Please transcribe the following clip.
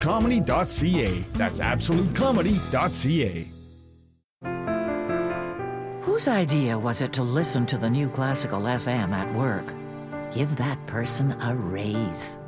absolutecomedy.ca. That's absolutecomedy.ca. Whose idea was it to listen to the new classical FM at work? Give that person a raise.